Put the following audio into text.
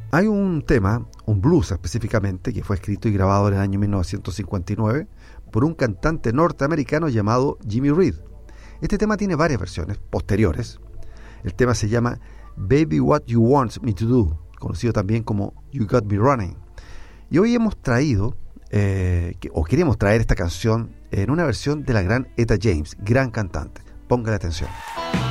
Hay un tema, un blues específicamente, que fue escrito y grabado en el año 1959 por un cantante norteamericano llamado Jimmy Reed. Este tema tiene varias versiones posteriores. El tema se llama Baby What You Want Me to Do, conocido también como You Got Me Running. Y hoy hemos traído, o queremos traer esta canción en una versión de la gran Etta James, gran cantante. Póngale atención.